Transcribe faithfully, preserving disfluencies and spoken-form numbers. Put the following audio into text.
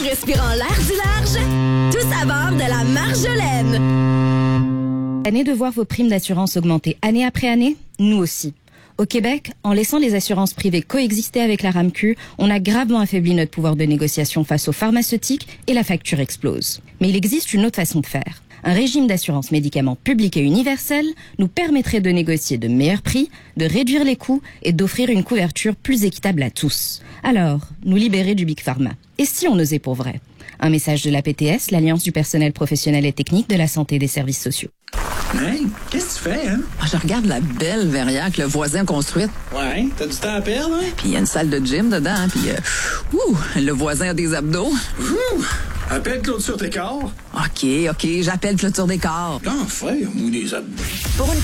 respirant l'air du large, tous à bord de la Marjolaine. Année de voir vos primes d'assurance augmenter année après année? Nous aussi. Au Québec, en laissant les assurances privées coexister avec la RAMQ, on a gravement affaibli notre pouvoir de négociation face aux pharmaceutiques et la facture explose. Mais il existe une autre façon de faire. Un régime d'assurance médicaments public et universel nous permettrait de négocier de meilleurs prix, de réduire les coûts et d'offrir une couverture plus équitable à tous. Alors, nous libérer du Big Pharma. Et si on osait pour vrai? Un message de l'A P T S, l'Alliance du personnel professionnel et technique de la santé et des services sociaux. Hey, qu'est-ce que tu fais, hein? Ah, je regarde la belle verrière que le voisin a construite. Ouais, t'as du temps à perdre, hein? Puis il y a une salle de gym dedans, hein? Puis euh, ouh, le voisin a des abdos. Ouh! Appelle Claude sur tes corps. OK, OK, j'appelle Clôture des Corps. Enfin, ou des abdos. Pour une